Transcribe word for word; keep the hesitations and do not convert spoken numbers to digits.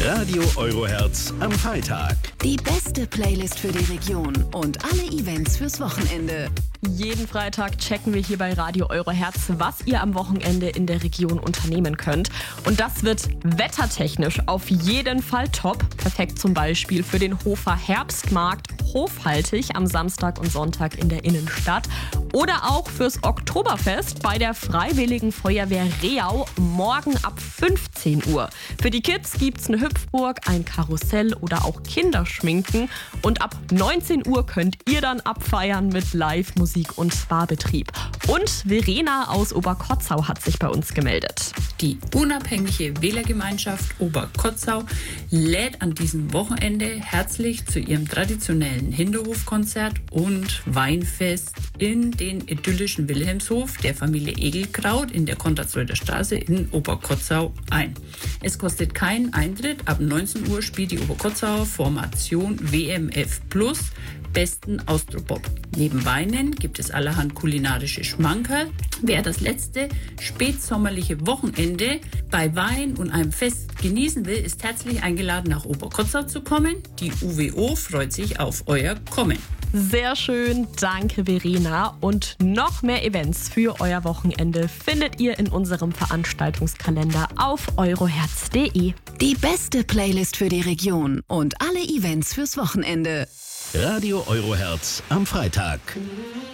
Radio Eurohertz am Freitag. Die beste Playlist für die Region und alle Events fürs Wochenende. Jeden Freitag checken wir hier bei Radio Eurohertz, was ihr am Wochenende in der Region unternehmen könnt. Und das wird wettertechnisch auf jeden Fall top. Perfekt zum Beispiel für den Hofer Herbstmarkt, Hofhaltig am Samstag und Sonntag in der Innenstadt. Oder auch fürs Oktoberfest bei der Freiwilligen Feuerwehr Reau morgen ab fünfzehn Uhr. Für die Kids gibt's eine Hüpfburg, ein Karussell oder auch Kinderschminken. Und ab neunzehn Uhr könnt ihr dann abfeiern mit Live-Musik und Spa-Betrieb. Und Verena aus Oberkotzau hat sich bei uns gemeldet. Die unabhängige Wählergemeinschaft Oberkotzau lädt an diesem Wochenende herzlich zu ihrem traditionellen Hinterhofkonzert und Weinfest in den idyllischen Wilhelmshof der Familie Egelkraut in der Konradsreuter Straße in Oberkotzau ein. Es kostet keinen Eintritt. Ab neunzehn Uhr spielt die Oberkotzauer Formation W M F Plus besten Austropop. Neben Weinen gibt es allerhand kulinarische Schmankerl. Wer das letzte spätsommerliche Wochenende bei Wein und einem Fest genießen will, ist herzlich eingeladen, nach Oberkotzau zu kommen. Die U W O freut sich auf euer Kommen. Sehr schön, danke Verena. Und noch mehr Events für euer Wochenende findet ihr in unserem Veranstaltungskalender auf eurohertz punkt de. Die beste Playlist für die Region und alle Events fürs Wochenende. Radio Eurohertz am Freitag.